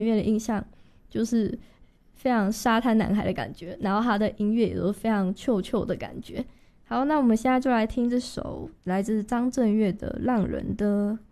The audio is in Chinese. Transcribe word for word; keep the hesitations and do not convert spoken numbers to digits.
音乐的印象就是非常沙滩男孩的感觉，然后他的音乐也都非常臭臭的感觉。好，那我们现在就来听这首来自张震岳的《浪人的》。